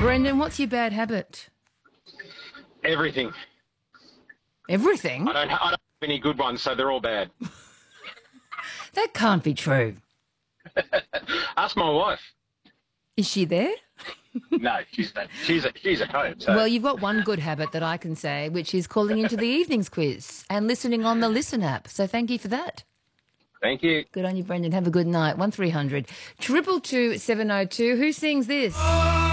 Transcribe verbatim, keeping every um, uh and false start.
Brendan, what's your bad habit? Everything. Everything? I don't, I don't have any good ones, so they're all bad. That can't be true. Ask my wife. Is she there? No, she's she's a, she's at home. So. Well, you've got one good habit that I can say, which is calling into the evenings quiz and listening on the Listen app. So thank you for that. Thank you. Good on you, Brendan. Have a good night. one three hundred, two two two, seven oh two. Who sings this?